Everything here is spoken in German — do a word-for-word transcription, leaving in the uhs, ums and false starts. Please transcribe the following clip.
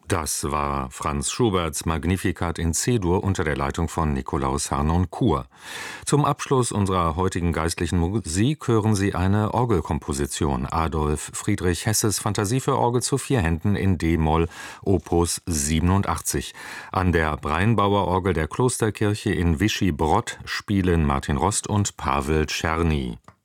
Das war Franz Schuberts Magnificat in C-Dur unter der Leitung von Nikolaus Harnoncourt. Zum Abschluss unserer heutigen geistlichen Musik hören Sie eine Orgelkomposition Adolf Friedrich Hesses Fantasie für Orgel zu vier Händen in d-Moll, Opus siebenundachtzig. An der Breinbauer Orgel der Klosterkirche in Vichy-Brod spielen Martin Rost und Pavel Czerny.